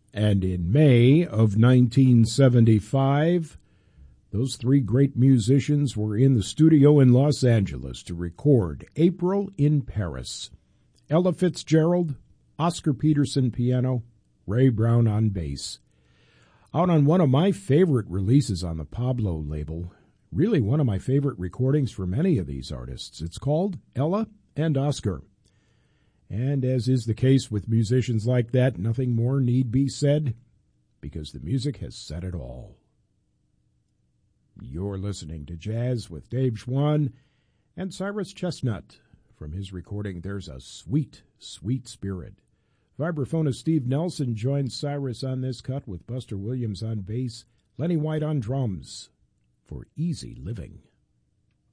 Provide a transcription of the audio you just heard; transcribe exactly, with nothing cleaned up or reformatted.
And in May of nineteen seventy-five, those three great musicians were in the studio in Los Angeles to record April in Paris. Ella Fitzgerald, Oscar Peterson piano, Ray Brown on bass. Out on one of my favorite releases on the Pablo label, really one of my favorite recordings for many of these artists. It's called Ella and Oscar. And as is the case with musicians like that, nothing more need be said, because the music has said it all. You're listening to Jazz with Dave Schwann and Cyrus Chestnut from his recording There's a Sweet, Sweet Spirit. Vibraphonist Steve Nelson joins Cyrus on this cut with Buster Williams on bass, Lenny White on drums for Easy Living.